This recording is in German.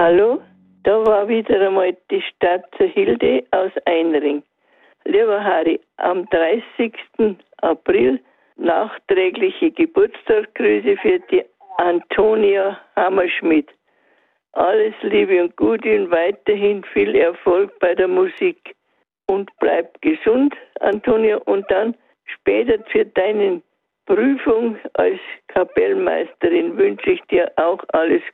Hallo, da war wieder einmal die Statze Hilde aus Einring. Lieber Harry, am 30. April nachträgliche Geburtstagsgrüße für die Antonia Hammerschmidt. Alles Liebe und Gute und weiterhin viel Erfolg bei der Musik. Und bleib gesund, Antonia, und dann später für deine Prüfung als Kapellmeisterin wünsche ich dir auch alles